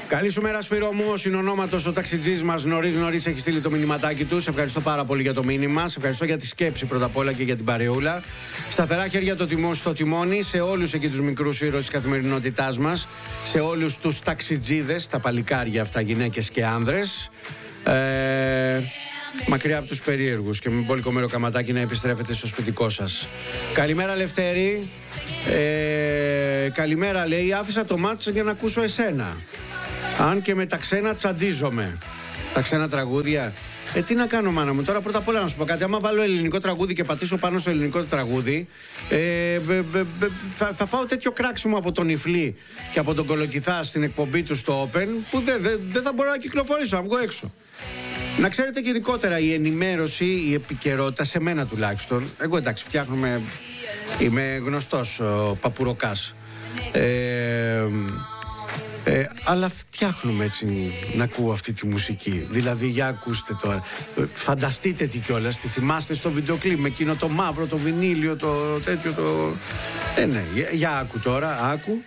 Καλή σου μέρα, Σπύρο μου. Ο συνονόματος ο ταξιτζής μας νωρίς έχει στείλει το μηνυματάκι του. Σε ευχαριστώ πάρα πολύ για το μήνυμα. Σε ευχαριστώ για τη σκέψη πρώτα απ' όλα και για την παρεούλα. Σταθερά χέρια στο τιμόνι σε όλους εκεί τους μικρούς ήρωες της καθημερινότητάς μας. Σε όλους τους ταξιτζίδες, τα παλικάρια αυτά, γυναίκες και άνδρες. Μακριά από τους περίεργους και με μπόλικο μεροκαματάκι να επιστρέφετε στο σπιτικό σας. Καλημέρα, Λευτέρη. Καλημέρα, λέει. Άφησα το μάτς για να ακούσω εσένα. Αν και με τα ξένα τσαντίζομαι. Τα ξένα τραγούδια. Τι να κάνω, μάνα μου. Τώρα πρώτα απ' όλα να σου πω κάτι. Άμα βάλω ελληνικό τραγούδι και πατήσω πάνω στο ελληνικό τραγούδι, θα φάω τέτοιο κράξιμο από τον Ιφλή και από τον Κολοκυθά στην εκπομπή του στο Open, που δεν θα μπορώ να κυκλοφορήσω, να βγω έξω. Να ξέρετε, γενικότερα η ενημέρωση, η επικαιρότητα, σε μένα τουλάχιστον. Εγώ εντάξει, φτιάχνουμε. Είμαι γνωστός παπουροκάς. Αλλά φτιάχνουμε έτσι να ακούω αυτή τη μουσική. Δηλαδή, για ακούστε τώρα. Φανταστείτε τι κιόλας. Τη θυμάστε στο βιντεοκλίπ με εκείνο το μαύρο, το βινίλιο, το τέτοιο. Ναι, για άκου τώρα. Άκου.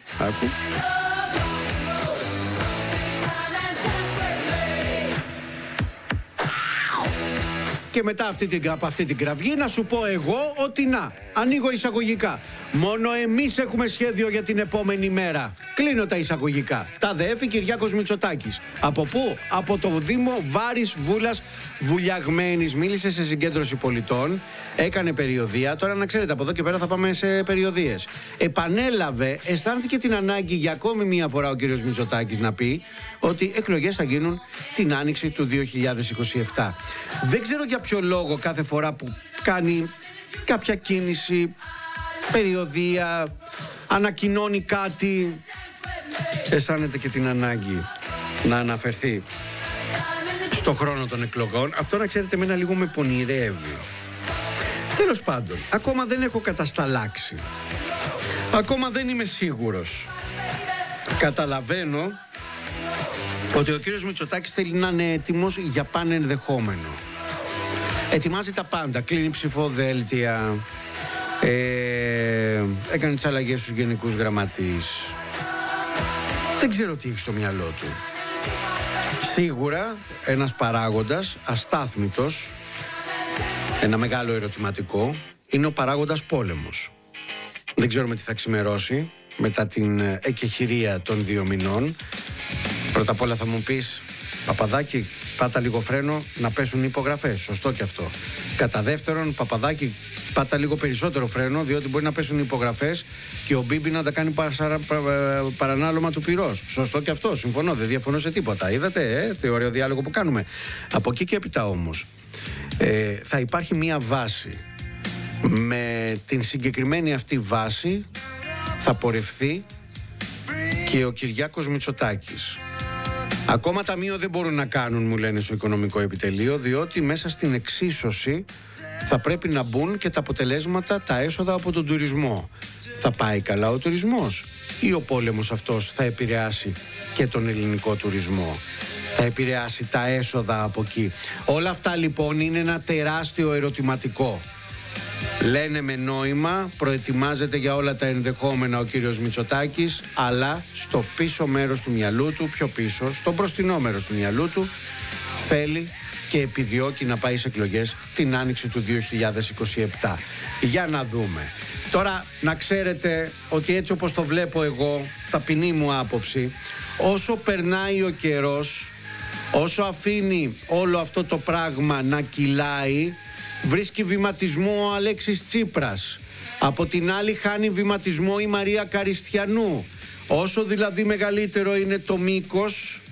Και μετά από αυτή την κραυγή να σου πω εγώ ότι να, ανοίγω εισαγωγικά. Μόνο εμείς έχουμε σχέδιο για την επόμενη μέρα. Κλείνω τα εισαγωγικά. Τα ΔΕΕΦ Κυριάκος Μητσοτάκης. Από πού? Από το Δήμο Βάρης Βούλας Βουλιαγμένης. Μίλησε σε συγκέντρωση πολιτών. Έκανε περιοδεία. Τώρα να ξέρετε, από εδώ και πέρα θα πάμε σε περιοδίες. Επανέλαβε, αισθάνθηκε την ανάγκη για ακόμη μία φορά ο κύριος Μητσοτάκης να πει ότι εκλογές θα γίνουν την άνοιξη του 2027. Δεν ξέρω για ποιο λόγο κάθε φορά που κάνει κάποια κίνηση, περιοδεία, ανακοινώνει κάτι, αισθάνεται και την ανάγκη να αναφερθεί στο χρόνο των εκλογών. Αυτό, να ξέρετε, εμένα λίγο με πονηρεύει. Τέλος πάντων, ακόμα δεν έχω κατασταλάξει. Ακόμα δεν είμαι σίγουρος. Καταλαβαίνω ότι ο κύριος Μητσοτάκης θέλει να είναι έτοιμος για πάνε ενδεχόμενο. Ετοιμάζει τα πάντα, κλείνει ψηφοδέλτια, έκανε τις αλλαγές στους γενικούς γραμματείς. Δεν ξέρω τι έχει στο μυαλό του. Σίγουρα ένας παράγοντας αστάθμητος, ένα μεγάλο ερωτηματικό, είναι ο παράγοντας πόλεμος. Δεν ξέρουμε τι θα ξημερώσει μετά την εκεχηρία των 2 μηνών. Πρώτα απ' όλα θα μου πεις, Παπαδάκη, πάτα λίγο φρένο να πέσουν οι υπογραφές. Σωστό και αυτό. Κατά δεύτερον, Παπαδάκη, πάτα λίγο περισσότερο φρένο, διότι μπορεί να πέσουν οι υπογραφές και ο Μπίμπι να τα κάνει παρανάλωμα του πυρός. Σωστό και αυτό. Συμφωνώ, δεν διαφωνώ σε τίποτα. Είδατε, το ωραίο διάλογο που κάνουμε. Από εκεί και έπειτα όμως, θα υπάρχει μία βάση. Με την συγκεκριμένη αυτή βάση θα πορευθεί και ο Κυριάκος Μητσοτάκης. Ακόμα ταμείο δεν μπορούν να κάνουν, μου λένε, στο οικονομικό επιτελείο, διότι μέσα στην εξίσωση θα πρέπει να μπουν και τα αποτελέσματα, τα έσοδα από τον τουρισμό. Θα πάει καλά ο τουρισμός ή ο πόλεμος αυτός θα επηρεάσει και τον ελληνικό τουρισμό? Θα επηρεάσει τα έσοδα από εκεί? Όλα αυτά λοιπόν είναι ένα τεράστιο ερωτηματικό. Λένε με νόημα, προετοιμάζεται για όλα τα ενδεχόμενα ο κύριος Μητσοτάκης, αλλά στο πίσω μέρος του μυαλού του, πιο πίσω, στο μπροστινό μέρος του μυαλού του, θέλει και επιδιώκει να πάει σε εκλογές την άνοιξη του 2027. Για να δούμε. Τώρα να ξέρετε ότι έτσι όπως το βλέπω εγώ, ταπεινή μου άποψη, όσο περνάει ο καιρός, όσο αφήνει όλο αυτό το πράγμα να κυλάει, βρίσκει βηματισμό ο Αλέξης Τσίπρας. Από την άλλη χάνει βηματισμό η Μαρία Καριστιανού. Όσο δηλαδή μεγαλύτερο είναι το μήκος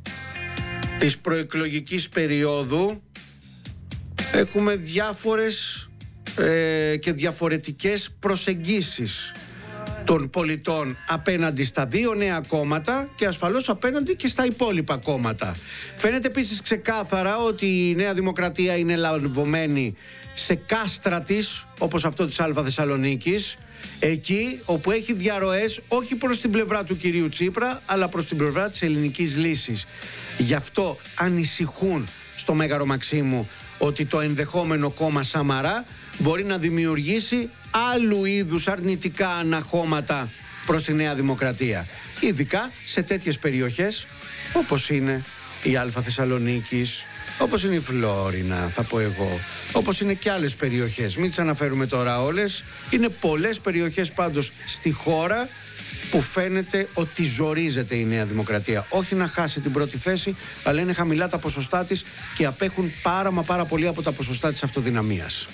της προεκλογικής περίοδου, έχουμε διάφορες και διαφορετικές προσεγγίσεις των πολιτών απέναντι στα 2 νέα κόμματα και ασφαλώς απέναντι και στα υπόλοιπα κόμματα. Φαίνεται επίσης ξεκάθαρα ότι η Νέα Δημοκρατία είναι λαβωμένη σε κάστρα της, όπως αυτό της Αλφα Θεσσαλονίκης, εκεί όπου έχει διαρροές όχι προς την πλευρά του κυρίου Τσίπρα, αλλά προς την πλευρά της ελληνικής λύσης. Γι' αυτό ανησυχούν στο Μέγαρο Μαξίμου ότι το ενδεχόμενο κόμμα Σαμαρά μπορεί να δημιουργήσει άλλου είδους αρνητικά αναχώματα προς τη Νέα Δημοκρατία. Ειδικά σε τέτοιες περιοχές όπως είναι η Αλφα Θεσσαλονίκης, όπως είναι η Φλόρινα, θα πω εγώ, όπως είναι και άλλες περιοχές. Μην τις αναφέρουμε τώρα όλες. Είναι πολλές περιοχές πάντως στη χώρα που φαίνεται ότι ζορίζεται η Νέα Δημοκρατία. Όχι να χάσει την πρώτη θέση, αλλά είναι χαμηλά τα ποσοστά της και απέχουν πάρα πολύ από τα ποσοστά της αυτοδυναμίας.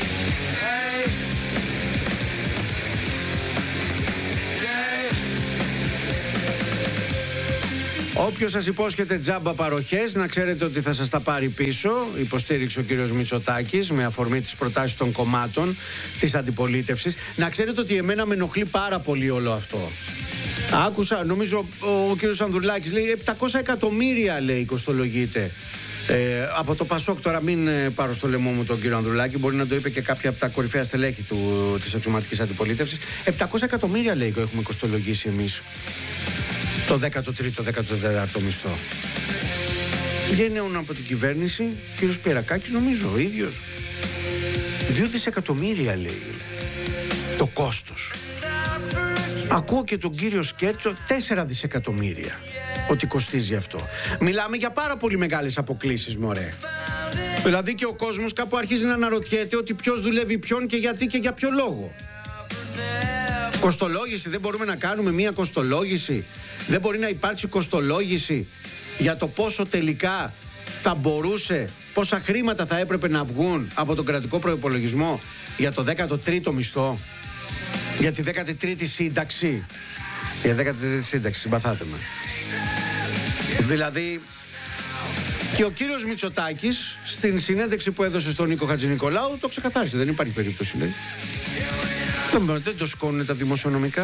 Όποιος σας υπόσχεται τζάμπα παροχές, να ξέρετε ότι θα σας τα πάρει πίσω. Υποστήριξε ο κύριος Μητσοτάκης με αφορμή τις προτάσεις των κομμάτων της αντιπολίτευσης. Να ξέρετε ότι εμένα με ενοχλεί πάρα πολύ όλο αυτό. Άκουσα, νομίζω ο κύριος Ανδρουλάκης λέει 700 εκατομμύρια λέει κοστολογείται. Από το Πασόκ, τώρα μην πάρω στο λαιμό μου τον κύριο Ανδρουλάκη, μπορεί να το είπε και κάποια από τα κορυφαία στελέχη της αξιωματικής αντιπολίτευσης. 700 εκατομμύρια λέει και έχουμε κοστολογήσει εμείς το 13ο, 14ο μισθό. Βγαίνουν από την κυβέρνηση, ο κύριος Πιερακάκης νομίζω ο ίδιος. 2 δισεκατομμύρια λέει το κόστος. Ακούω και τον κύριο Σκέρτσο 4 δισεκατομμύρια ότι κοστίζει αυτό. Μιλάμε για πάρα πολύ μεγάλες αποκλίσεις, μωρέ. Δηλαδή και ο κόσμος κάπου αρχίζει να αναρωτιέται ότι ποιος δουλεύει ποιον και γιατί και για ποιο λόγο. Κοστολόγηση, δεν μπορούμε να κάνουμε μία κοστολόγηση? Δεν μπορεί να υπάρξει κοστολόγηση για το πόσο τελικά θα μπορούσε, πόσα χρήματα θα έπρεπε να βγουν από τον κρατικό προϋπολογισμό για το 13ο μισθό, για τη 13η σύνταξη? Για 13η σύνταξη, συμπαθάτε με. Δηλαδή, και ο κύριος Μητσοτάκης στην συνέντευξη που έδωσε στον Νίκο Χατζηνικολάου το ξεκαθάρισε. Δεν υπάρχει περίπτωση, λέει. Δεν το σηκώνουν τα δημοσιονομικά.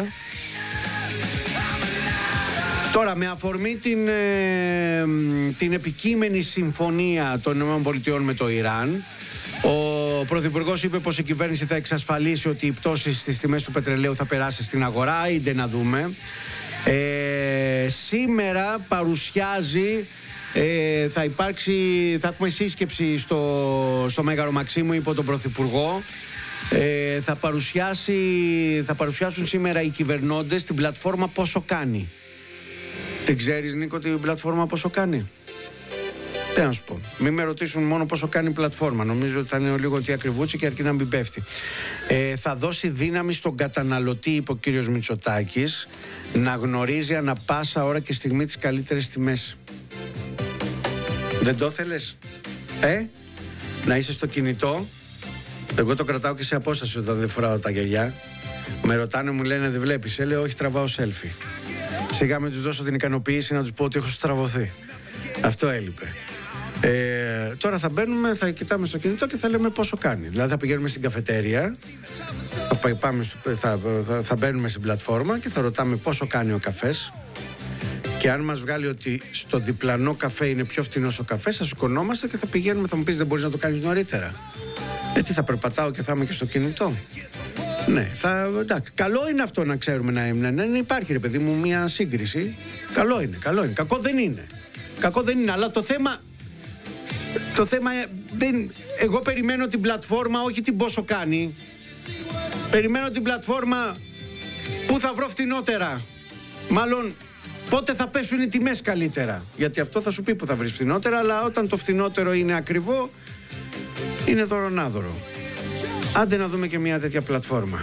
Τώρα, με αφορμή την επικείμενη συμφωνία των ΗΠΑ με το Ιράν, ο Πρωθυπουργός είπε πως η κυβέρνηση θα εξασφαλίσει ότι η πτώση στις τιμές του πετρελαίου θα περάσει στην αγορά. Είτε να δούμε. Σήμερα παρουσιάζει, θα έχουμε σύσκεψη στο Μέγαρο Μαξίμου υπό τον Πρωθυπουργό. Θα παρουσιάσουν σήμερα οι κυβερνώντες την πλατφόρμα Πόσο Κάνει. Δεν ξέρεις, Νίκο, την πλατφόρμα Πόσο Κάνει? Τι να σου πω. Μην με ρωτήσουν μόνο πόσο κάνει η πλατφόρμα. Νομίζω ότι θα είναι λίγο ότι ακριβούτσι και αρκεί να μην πέφτει. Θα δώσει δύναμη στον καταναλωτή, είπε ο κύριος Μητσοτάκης, να γνωρίζει ανα πάσα ώρα και στιγμή τις καλύτερες τιμές. Δεν το θέλεις? Να είσαι στο κινητό. Εγώ το κρατάω και σε απόσταση όταν δεν φοράω τα γυαλιά. Με ρωτάνε, μου λένε δεν βλέπεις? Λέω όχι, τραβάω selfie. Σιγά με τους δώσω την ικανοποίηση να τους πω ότι έχω στραβωθεί. Αυτό έλειπε. Τώρα θα κοιτάμε στο κινητό και θα λέμε πόσο κάνει. Δηλαδή θα πηγαίνουμε στην καφετέρια, θα μπαίνουμε στην πλατφόρμα και θα ρωτάμε πόσο κάνει ο καφές. Και αν μας βγάλει ότι στο διπλανό καφέ είναι πιο φτηνός ο καφές, θα σηκωνόμαστε και θα πηγαίνουμε. Θα μου πεις δεν μπορείς να το κάνεις νωρίτερα? Τι θα περπατάω και θα είμαι και στο κινητό? Ναι, εντάξει. Καλό είναι αυτό να ξέρουμε να υπάρχει, ρε παιδί μου, μια σύγκριση. Καλό είναι. Κακό δεν είναι, αλλά το θέμα εγώ περιμένω την πλατφόρμα, όχι την πόσο κάνει. Περιμένω την πλατφόρμα που θα βρω φθηνότερα. Μάλλον πότε θα πέσουν οι τιμές καλύτερα. Γιατί αυτό θα σου πει που θα βρεις φθηνότερα, αλλά όταν το φθηνότερο είναι ακριβό, είναι δωρονάδωρο. Άντε να δούμε και μια τέτοια πλατφόρμα.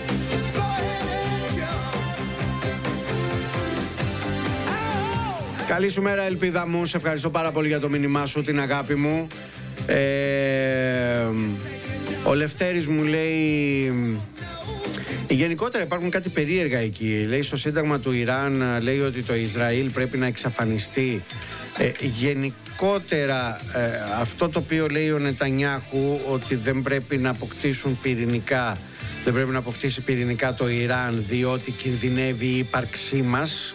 Καλή σου μέρα, ελπίδα μου. Σε ευχαριστώ πάρα πολύ για το μήνυμά σου, την αγάπη μου. Ο Λευτέρης μου λέει... Γενικότερα υπάρχουν κάτι περίεργα εκεί. Λέει στο Σύνταγμα του Ιράν, λέει ότι το Ισραήλ πρέπει να εξαφανιστεί. Γενικότερα αυτό το οποίο λέει ο Νετανιάχου, ότι δεν πρέπει να αποκτήσουν πυρηνικά, δεν πρέπει να αποκτήσει πυρηνικά το Ιράν διότι κινδυνεύει η ύπαρξή μας.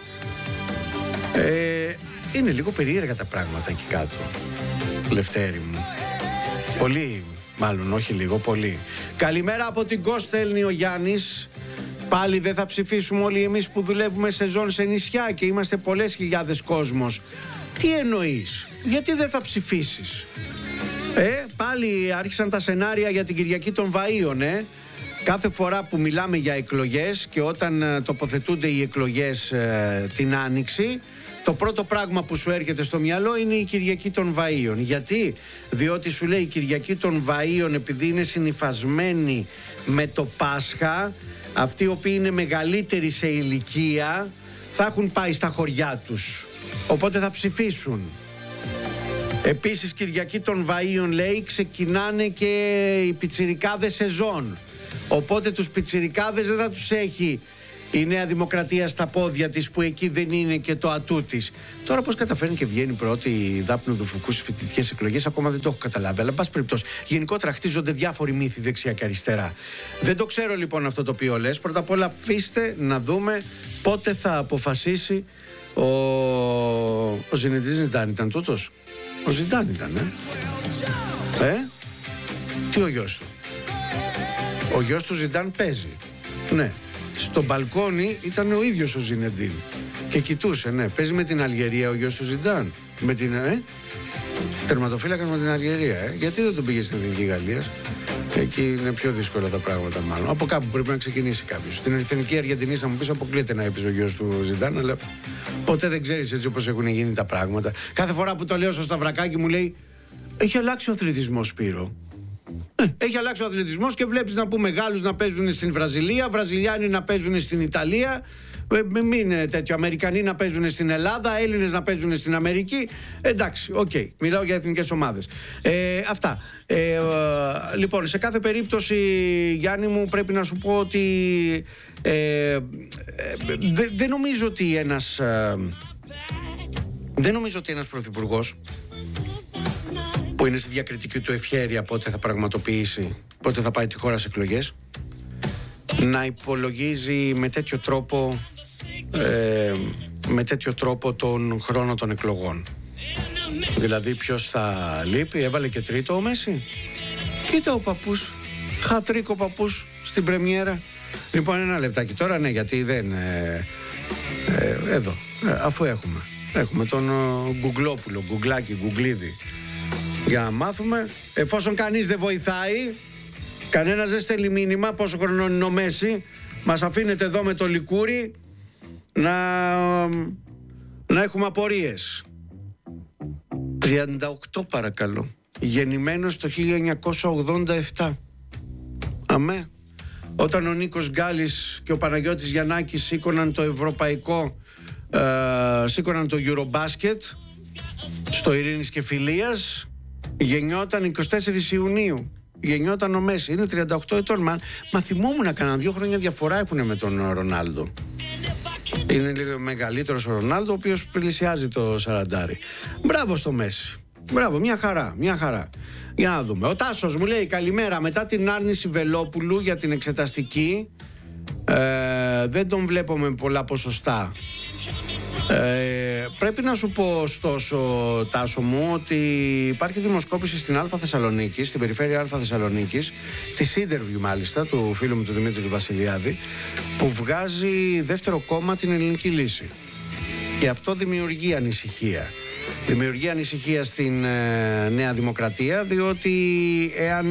Είναι λίγο περίεργα τα πράγματα εκεί κάτω, Λευτέρη μου. Πολύ, μάλλον όχι λίγο, πολύ. Καλημέρα από την Κο, στέλνει ο Γιάννης. Πάλι δεν θα ψηφίσουμε όλοι εμείς που δουλεύουμε σεζόν σε νησιά και είμαστε πολλές χιλιάδες κόσμος? Τι εννοείς? Γιατί δεν θα ψηφίσεις? Πάλι άρχισαν τα σενάρια για την Κυριακή των Βαΐων, κάθε φορά που μιλάμε για εκλογές και όταν τοποθετούνται οι εκλογές την Άνοιξη, το πρώτο πράγμα που σου έρχεται στο μυαλό είναι η Κυριακή των Βαΐων. Γιατί? Διότι σου λέει η Κυριακή των Βαΐων, επειδή είναι συνυφασμένη με το Πάσχα, αυτοί οι οποίοι είναι μεγαλύτεροι σε ηλικία θα έχουν πάει στα χωριά τους, οπότε θα ψηφίσουν. Επίσης Κυριακή των Βαΐων, λέει, ξεκινάνε και οι πιτσιρικάδες σεζόν, οπότε τους πιτσιρικάδες δεν θα τους έχει η Νέα Δημοκρατία στα πόδια της, που εκεί δεν είναι και το ατού της. Τώρα πώς καταφέρνει και βγαίνει πρώτη η Δάπνου του Φουκού στις φοιτητικές εκλογές, ακόμα δεν το έχω καταλάβει. Αλλά εν πάση περιπτώσει, γενικότερα χτίζονται διάφοροι μύθοι δεξιά και αριστερά. Δεν το ξέρω λοιπόν αυτό το οποίο λες. Πρώτα απ' όλα αφήστε να δούμε πότε θα αποφασίσει ο Ζινεντίν Ζιντάν. Ήταν τούτος? Ο Ζιντάν ήταν, Τι ο γιος του? Ο γιος του Ζιντάν παίζει. Ναι. Στο μπαλκόνι ήταν ο ίδιος ο Ζινεντίν και κοιτούσε, ναι. Παίζει με την Αλγερία ο γιος του Ζιντάν. Με την, τερματοφύλακας με την Αλγερία, Γιατί δεν τον πήγε στην Εθνική Γαλλίας? Εκεί είναι πιο δύσκολα τα πράγματα, μάλλον. Από κάπου πρέπει να ξεκινήσει κάποιος. Στην Εθνική Αργεντινή, θα μου πεις, αποκλείεται να έπαιζε ο γιος του Ζιντάν, αλλά ποτέ δεν ξέρεις έτσι όπως έχουν γίνει τα πράγματα. Κάθε φορά που το λέω στο Σταυρακάκι μου λέει, έχει αλλάξει ο αθλητισμός, Σπύρο. Έχει αλλάξει ο αθλητισμός και βλέπεις, να πούμε, Γάλλους να παίζουν στην Βραζιλία, Βραζιλιάνοι να παίζουν στην Ιταλία, μην είναι τέτοιο, Αμερικανοί να παίζουν στην Ελλάδα, Έλληνες να παίζουν στην Αμερική. Εντάξει, μιλάω για εθνικές ομάδες. Αυτά. Λοιπόν, σε κάθε περίπτωση, Γιάννη μου, πρέπει να σου πω ότι δεν νομίζω ότι ένας πρωθυπουργός που είναι στη διακριτική του ευχέρεια πότε θα πραγματοποιήσει, πότε θα πάει τη χώρα σε εκλογές, να υπολογίζει με τέτοιο τρόπο τον χρόνο των εκλογών. Δηλαδή ποιος θα λείπει? Έβαλε και τρίτο ο Μέση. Κοίτα ο παππούς, χατρίκο παππούς στην πρεμιέρα. Λοιπόν, ένα λεπτάκι τώρα, ναι, γιατί δεν εδώ, αφού έχουμε τον Γκουγκλόπουλο, Γκουγκλάκι, Γκουγκλίδη, για να μάθουμε. Εφόσον κανείς δεν βοηθάει, κανένας δεν στέλνει μήνυμα πόσο χρονών είναι ο Μέση, μας αφήνετε εδώ με το λικούρι να έχουμε απορίες. 38 παρακαλώ. Γεννημένος το 1987. Αμέ. Όταν ο Νίκος Γκάλης και ο Παναγιώτης Γιαννάκης σήκωναν το ευρωπαϊκό, σήκωναν το Eurobasket στο Ειρήνης και Φιλίας, γεννιόταν 24 Ιουνίου. Γεννιόταν ο Μέση. Είναι 38 ετών. Μα θυμόμουν, κανένα 2 χρόνια διαφορά έχουν με τον Ρονάλντο. Είναι λίγο μεγαλύτερος ο Ρονάλντο, ο οποίος πλησιάζει το 40. Μπράβο στο Μέση. Μπράβο, μια χαρά. Για να δούμε. Ο Τάσος μου λέει καλημέρα. Μετά την άρνηση Βελόπουλου για την εξεταστική, δεν τον βλέπω με πολλά ποσοστά. Πρέπει να σου πω ωστόσο, Τάσο μου, ότι υπάρχει δημοσκόπηση στην Α Θεσσαλονίκη, στην περιφέρεια Α Θεσσαλονίκης, τη Interview μάλιστα, του φίλου μου του Δημήτρη του Βασιλιάδη, που βγάζει δεύτερο κόμμα την Ελληνική Λύση. Και αυτό δημιουργεί ανησυχία. Δημιουργεί ανησυχία στην Νέα Δημοκρατία, διότι εάν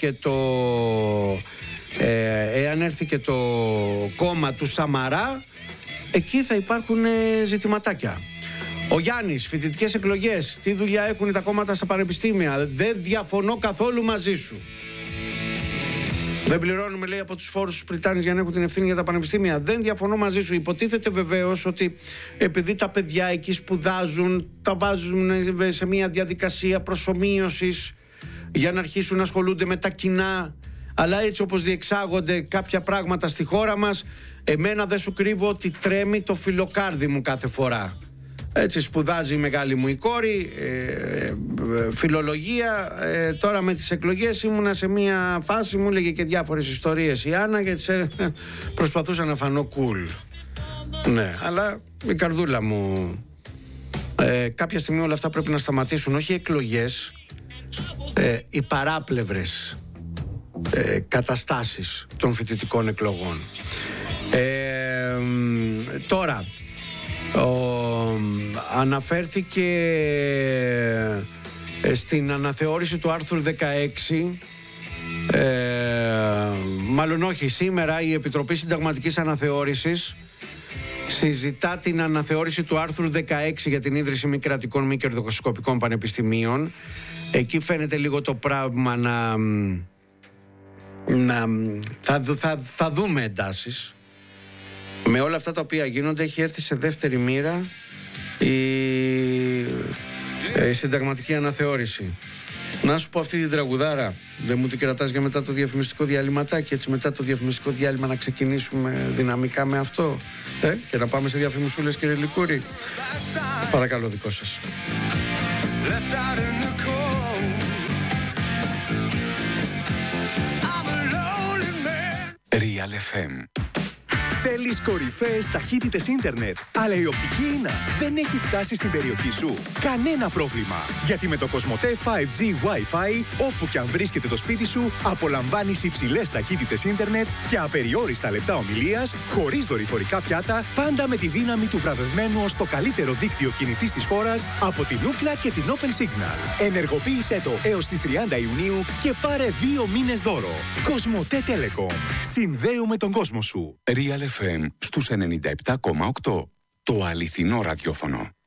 έρθει και το κόμμα του Σαμαρά, εκεί θα υπάρχουν ζητηματάκια. Ο Γιάννης, φοιτητικές εκλογές, τι δουλειά έχουν τα κόμματα στα πανεπιστήμια? Δεν διαφωνώ καθόλου μαζί σου. Δεν πληρώνουμε, λέει, από τους φόρους τους Πριτάνης για να έχουν την ευθύνη για τα πανεπιστήμια. Δεν διαφωνώ μαζί σου. Υποτίθεται βεβαίως ότι επειδή τα παιδιά εκεί σπουδάζουν, τα βάζουν σε μια διαδικασία προσομοίωσης για να αρχίσουν να ασχολούνται με τα κοινά. Αλλά έτσι όπως διεξάγονται κάποια πράγματα στη χώρα μας, εμένα δεν σου κρύβω ότι τρέμει το φιλοκάρδι μου κάθε φορά. Έτσι σπουδάζει η μεγάλη μου η κόρη, φιλολογία. Τώρα με τις εκλογές ήμουνα σε μια φάση, μου έλεγε και διάφορες ιστορίες η Άννα, γιατί προσπαθούσα να φανώ cool. Ναι, αλλά η καρδούλα μου, κάποια στιγμή όλα αυτά πρέπει να σταματήσουν. Όχι οι εκλογές, οι παράπλευρες καταστάσεις των φοιτητικών εκλογών. Τώρα αναφέρθηκε στην αναθεώρηση του άρθρου 16, μάλλον όχι, σήμερα η Επιτροπή Συνταγματικής Αναθεώρησης συζητά την αναθεώρηση του άρθρου 16 για την ίδρυση μη κρατικών μη κερδοσκοπικών πανεπιστημίων. Εκεί φαίνεται λίγο το πράγμα θα δούμε εντάσεις. Με όλα αυτά τα οποία γίνονται έχει έρθει σε δεύτερη μοίρα η συνταγματική αναθεώρηση. Να σου πω αυτή την τραγουδάρα, δεν μου την κρατάς για μετά το διαφημιστικό διαλυματάκι, έτσι μετά το διαφημιστικό διάλειμμα να ξεκινήσουμε δυναμικά με αυτό και να πάμε σε διαφημισούλες, κύριε Λικούρη? Παρακαλώ, δικό σας. Real FM. Θέλεις κορυφαίες ταχύτητες ίντερνετ, αλλά η οπτική ίνα δεν έχει φτάσει στην περιοχή σου? Κανένα πρόβλημα, γιατί με το Cosmote 5G Wi-Fi, όπου και αν βρίσκεται το σπίτι σου, απολαμβάνεις υψηλές ταχύτητες ίντερνετ και απεριόριστα λεπτά ομιλίας, χωρίς δορυφορικά πιάτα, πάντα με τη δύναμη του βραβευμένου ως το καλύτερο δίκτυο κινητής της χώρας από την Ookla και την Open Signal. Ενεργοποίησέ το έως τις 30 Ιουνίου και πάρε 2 μήνες δώρο. Cosmote Telecom. Συνδέουμε τον κόσμο σου. Real FM στους 97,8. Το αληθινό ραδιόφωνο.